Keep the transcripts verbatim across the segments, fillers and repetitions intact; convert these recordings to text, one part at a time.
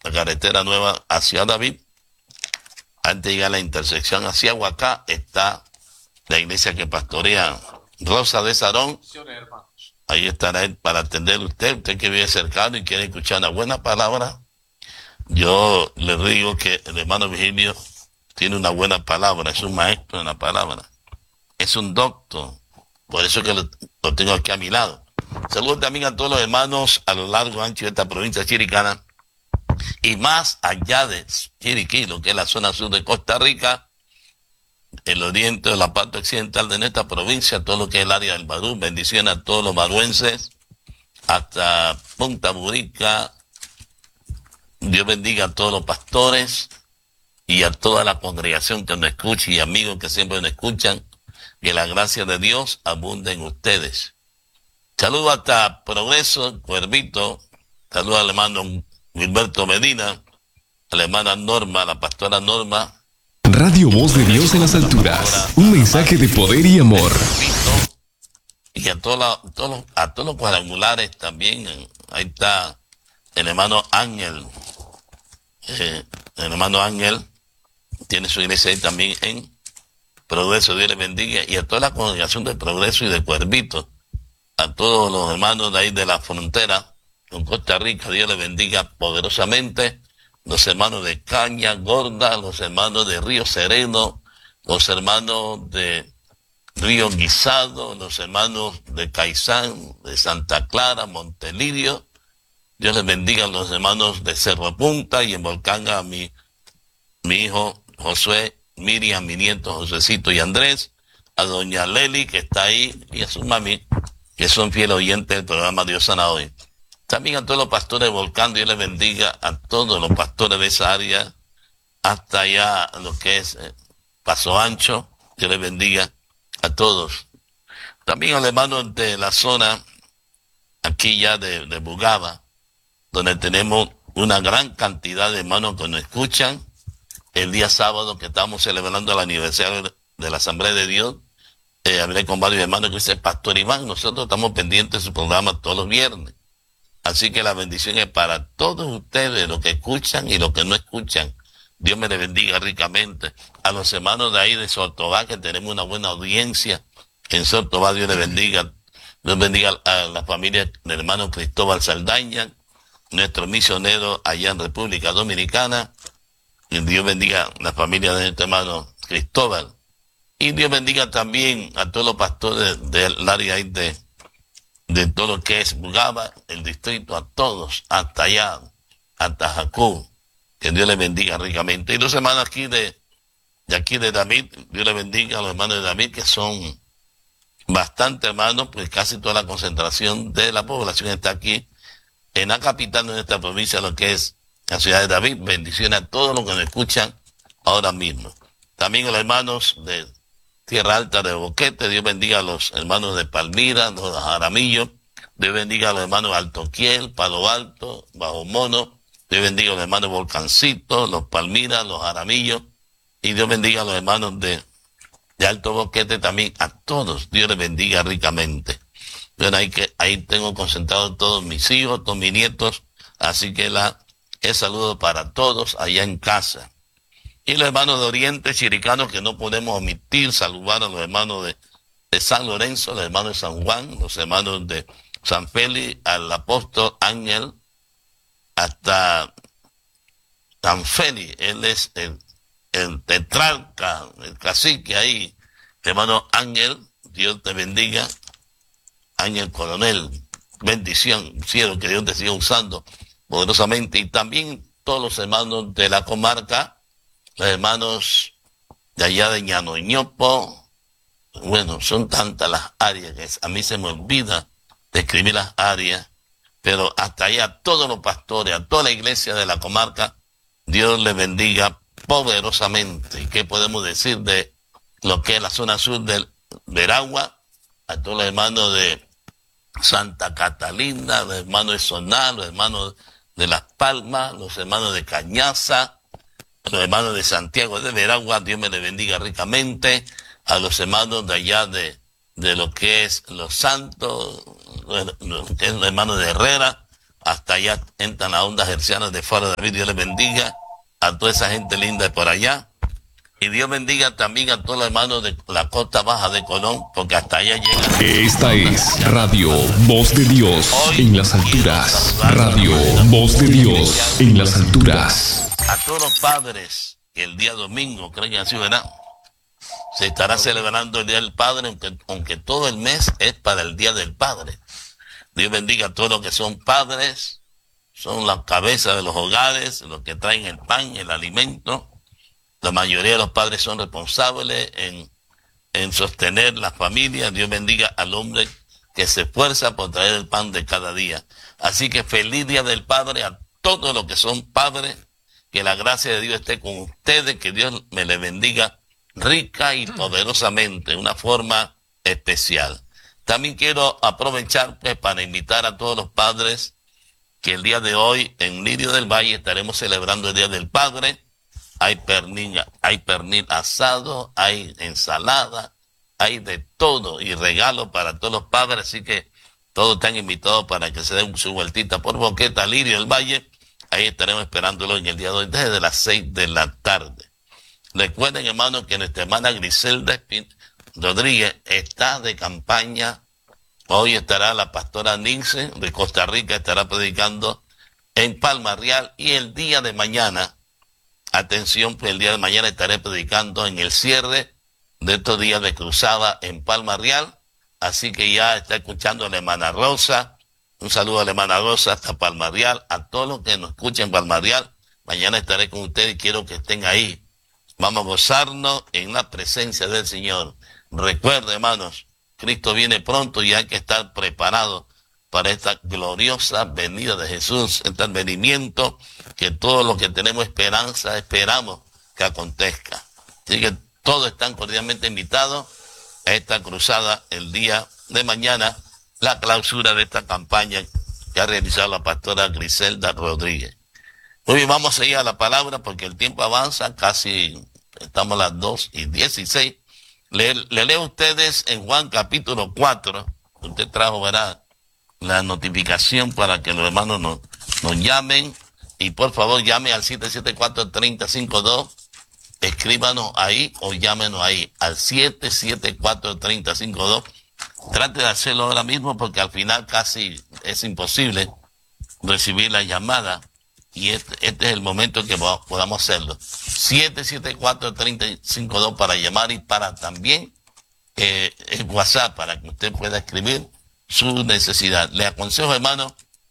la carretera nueva hacia David. Antes de llegar a la intersección hacia Huacá, está la iglesia que pastorea Rosa de Sarón. Ahí estará él para atender a usted, usted que vive cercano y quiere escuchar una buena palabra. Yo le digo que el hermano Virgilio tiene una buena palabra, es un maestro en la palabra, es un doctor, por eso que lo, lo tengo aquí a mi lado. Saludos también a todos los hermanos a lo largo y ancho de esta provincia chiricana y más allá de Chiriquí, lo que es la zona sur de Costa Rica, el oriente de la parte occidental de esta provincia, todo lo que es el área del Barú. Bendiciones a todos los baruenses, hasta Punta Burica. Dios bendiga a todos los pastores y a toda la congregación que nos escucha y amigos que siempre nos escuchan. Que la gracia de Dios abunde en ustedes. Saludo hasta Progreso, Cuervito. Saludo al hermano Gilberto Medina, a la hermana Norma, a la pastora Norma. Radio Voz de Dios en las alturas. Un mensaje de poder y amor. Y a todos los, todos los, a todos los cuadrangulares también. Ahí está el hermano Ángel. Eh, el hermano Ángel tiene su iglesia ahí también en Progreso. Dios les bendiga. Y a toda la congregación de Progreso y de Cuervito. A todos los hermanos de ahí de la frontera con Costa Rica. Dios les bendiga poderosamente. Los hermanos de Caña Gorda, los hermanos de Río Sereno, los hermanos de Río Guisado, los hermanos de Caizán, de Santa Clara, Montelirio. Dios les bendiga a los hermanos de Cerro Punta y en Volcán a mi, mi hijo Josué, Miriam, mi nieto Josécito y Andrés, a doña Leli que está ahí y a su mami, que son fieles oyentes del programa Dios Sana Hoy. También a todos los pastores de Volcán, Dios les bendiga a todos los pastores de esa área, hasta allá lo que es eh, Paso Ancho, Dios les bendiga a todos. También a los hermanos de la zona, aquí ya de, de Bugaba, donde tenemos una gran cantidad de hermanos que nos escuchan. El día sábado que estamos celebrando el aniversario de la Asamblea de Dios, eh, hablé con varios hermanos que dicen, Pastor Iván, nosotros estamos pendientes de su programa todos los viernes. Así que la bendición es para todos ustedes, los que escuchan y los que no escuchan. Dios me les bendiga ricamente. A los hermanos de ahí de Sortobá, que tenemos una buena audiencia en Sortobá, Dios les bendiga. Dios bendiga a la familia del hermano Cristóbal Saldaña, nuestro misionero allá en República Dominicana. Y Dios bendiga a la familia de nuestro hermano Cristóbal. Y Dios bendiga también a todos los pastores del área ahí de de todo lo que es Bugaba, el distrito, a todos, hasta allá, hasta Jacó, que Dios les bendiga ricamente. Y los hermanos aquí de, de aquí de David, Dios les bendiga a los hermanos de David, que son bastante hermanos, pues casi toda la concentración de la población está aquí, en la capital de nuestra provincia, lo que es la ciudad de David. Bendiciones a todos los que nos escuchan ahora mismo. También a los hermanos de Tierra Alta de Boquete, Dios bendiga a los hermanos de Palmira, los Jaramillos, Dios bendiga a los hermanos de Altoquiel, Palo Alto, Bajo Mono, Dios bendiga a los hermanos de Volcancito, los Palmira, los Jaramillos, y Dios bendiga a los hermanos de, de Alto Boquete también, a todos, Dios les bendiga ricamente. Bueno, ahí, que, ahí tengo concentrados todos mis hijos, todos mis nietos, así que la, el saludo para todos allá en casa. Y los hermanos de Oriente Chiricanos, que no podemos omitir saludar a los hermanos de, de San Lorenzo, los hermanos de San Juan, los hermanos de San Félix, al apóstol Ángel, hasta San Félix, él es el, el tetrarca, el cacique ahí, hermano Ángel, Dios te bendiga, Ángel Coronel, bendición, cielo, que Dios te siga usando poderosamente, y también todos los hermanos de la comarca, los hermanos de allá de Ñanoñopo. Bueno, son tantas las áreas que a mí se me olvida describir las áreas, pero hasta allá todos los pastores, a toda la iglesia de la comarca, Dios les bendiga poderosamente. ¿Y qué podemos decir de lo que es la zona sur del Veragua? A todos los hermanos de Santa Catalina, los hermanos de Soná, los hermanos de Las Palmas, los hermanos de Cañaza, los hermanos de Santiago de Veragua, Dios me les bendiga ricamente. A los hermanos de allá de, de lo que es Los Santos, lo que es los hermanos de Herrera, hasta allá entran las ondas hercianas de Faro David. Dios les bendiga a toda esa gente linda de por allá. Y Dios bendiga también a todos los hermanos de la costa baja de Colón, porque hasta allá llega. Esta es Radio Voz de Dios en las alturas. Radio Voz de Dios en las alturas. A todos los padres que el día domingo, creo que así, ¿verdad? Se estará celebrando el Día del Padre, aunque, aunque todo el mes es para el Día del Padre. Dios bendiga a todos los que son padres, son las cabezas de los hogares, los que traen el pan, el alimento. La mayoría de los padres son responsables en, en sostener la familia. Dios bendiga al hombre que se esfuerza por traer el pan de cada día. Así que feliz Día del Padre a todos los que son padres. Que la gracia de Dios esté con ustedes. Que Dios me les bendiga rica y poderosamente, de una forma especial. También quiero aprovechar pues, para invitar a todos los padres que el día de hoy en Lirio del Valle estaremos celebrando el Día del Padre. Hay pernil, hay pernil asado, hay ensalada, hay de todo y regalo para todos los padres, así que todos están invitados para que se den su vueltita por Boqueta, Lirio del Valle. Ahí estaremos esperándolo en el día de hoy desde las seis de la tarde. Recuerden, hermanos, que nuestra hermana Griselda Espin Rodríguez está de campaña. Hoy estará la pastora Nilce de Costa Rica, estará predicando en Palma Real, y el día de mañana, atención, pues el día de mañana estaré predicando en el cierre de estos días de cruzada en Palma Real. Así que ya está escuchando a la hermana Rosa. Un saludo a la hermana Rosa hasta Palma Real. A todos los que nos escuchen en Palma Real, mañana estaré con ustedes y quiero que estén ahí. Vamos a gozarnos en la presencia del Señor. Recuerden, hermanos, Cristo viene pronto y hay que estar preparados para esta gloriosa venida de Jesús, este advenimiento que todos los que tenemos esperanza esperamos que acontezca. Así que todos están cordialmente invitados a esta cruzada el día de mañana, la clausura de esta campaña que ha realizado la pastora Griselda Rodríguez. Muy bien, vamos a ir a la palabra porque el tiempo avanza, casi estamos a las dos y dieciséis. Le, le leo a ustedes en Juan capítulo cuatro, usted trajo, ¿verdad?, la notificación para que los hermanos nos, nos llamen, y por favor llame al siete siete cuatro, tres cero cinco dos, escríbanos ahí o llámenos ahí al siete siete cuatro, tres cero cinco dos. Trate de hacerlo ahora mismo porque al final casi es imposible recibir la llamada, y este, este es el momento que podamos hacerlo. siete siete cuatro, tres cero cinco dos para llamar, y para también eh, el WhatsApp para que usted pueda escribir su necesidad. Le aconsejo, hermano,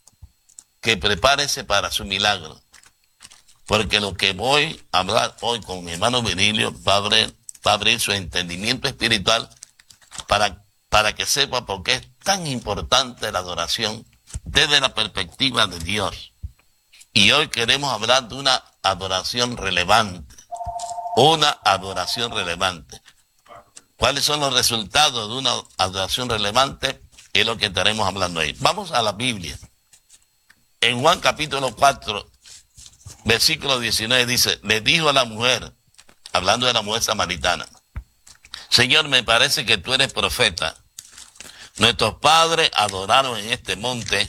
que prepárese para su milagro, porque lo que voy a hablar hoy con mi hermano Virilio va a abrir, va a abrir su entendimiento espiritual para, para que sepa por qué es tan importante la adoración desde la perspectiva de Dios. Y hoy queremos hablar de una adoración relevante, una adoración relevante. ¿Cuáles son los resultados de una adoración relevante? Es lo que estaremos hablando ahí. Vamos a la Biblia. En Juan capítulo cuatro, versículo diecinueve dice, le dijo a la mujer, hablando de la mujer samaritana, Señor, me parece que tú eres profeta. Nuestros padres adoraron en este monte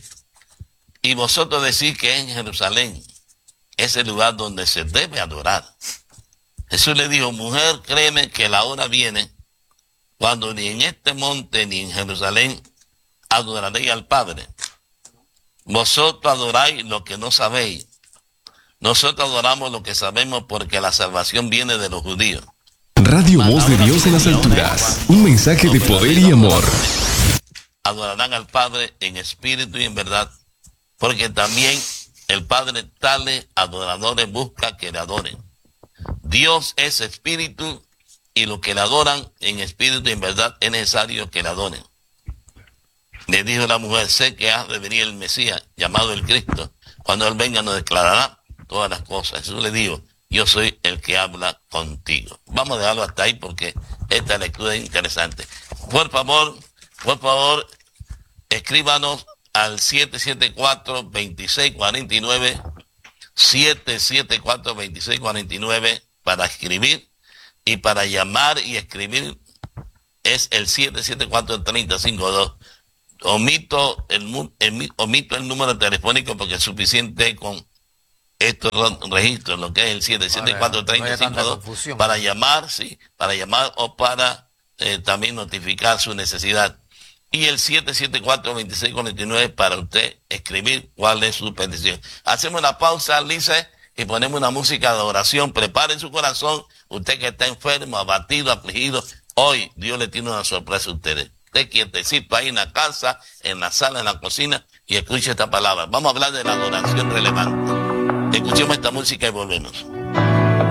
y vosotros decís que en Jerusalén es el lugar donde se debe adorar. Jesús le dijo, mujer, créeme que la hora viene cuando ni en este monte ni en Jerusalén adoraréis al Padre. Vosotros adoráis lo que no sabéis. Nosotros adoramos lo que sabemos porque la salvación viene de los judíos. Radio Voz de Dios en las alturas. Un mensaje de poder y amor. Adorarán al Padre en espíritu y en verdad, porque también el Padre tales adoradores busca que le adoren. Dios es espíritu y los que le adoran en espíritu y en verdad es necesario que le adoren. Le dijo la mujer, sé que ha de venir el Mesías, llamado el Cristo. Cuando Él venga nos declarará todas las cosas. Jesús le dijo, yo soy el que habla contigo. Vamos a dejarlo hasta ahí porque esta lectura es interesante. Por favor, por favor, escríbanos al siete siete cuatro, dos seis cuatro nueve, siete siete cuatro, dos seis cuatro nueve para escribir, y para llamar y escribir es el siete siete cuatro, tres cero cinco dos. omito el, mu- el- omito el número telefónico porque es suficiente con estos registros, lo que es el siete siete cuatro, tres cero cinco dos, para llamar, sí, para llamar o para eh, también notificar su necesidad. Y el siete siete cuatro, dos seis cuatro nueve para usted escribir cuál es su petición. Hacemos una pausa, Lice, y ponemos una música de oración. Preparen su corazón, usted que está enfermo, abatido, afligido. Hoy Dios le tiene una sorpresa a ustedes. Usted quietecito ahí en la casa, en la sala, en la cocina, y escuche esta palabra. Vamos a hablar de la adoración relevante. Escuchemos esta música y volvemos.